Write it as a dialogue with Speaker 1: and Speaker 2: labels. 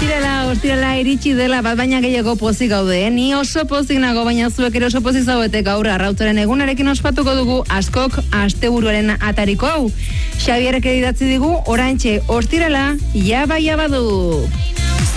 Speaker 1: Ostirala iritsi dela bat baina gehiago pozik gaude, Ni oso pozik nago, baina zuek ere oso pozik zaudete gaur arrautzaren egunarekin ospatuko dugu askok asteburuaren atariko hau. Xabierrek idatzi digu, oraintxe ostirala, jaba du.